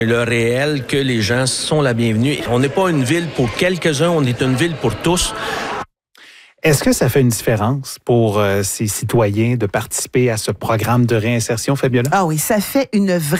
Le réel que les gens sont la bienvenue. On n'est pas une ville pour quelques-uns, on est une ville pour tous. Est-ce que ça fait une différence pour ces citoyens de participer à ce programme de réinsertion, Fabiola? Ah oui, ça fait une vraie